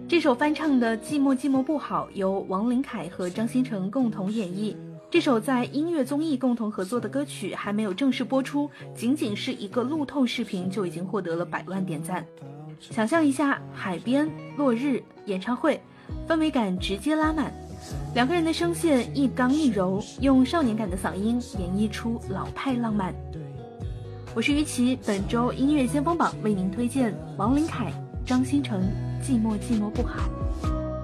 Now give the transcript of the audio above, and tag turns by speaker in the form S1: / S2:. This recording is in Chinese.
S1: 这首翻唱的《寂寞寂寞不好》由王琳凯和张新成共同演绎。这首在音乐综艺共同合作的歌曲还没有正式播出，仅仅是一个路透视频就已经获得了100万点赞。想象一下海边落日演唱会，氛围感直接拉满，两个人的声线一刚一柔，用少年感的嗓音演绎出老派浪漫。我是于琦，本周音乐先锋榜为您推荐王琳凯、张新成《寂寞寂寞不好》。